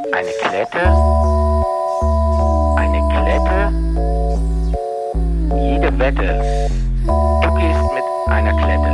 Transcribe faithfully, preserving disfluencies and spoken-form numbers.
Eine Klette. Eine Klette. Jede Wette. Du gehst mit einer Klette.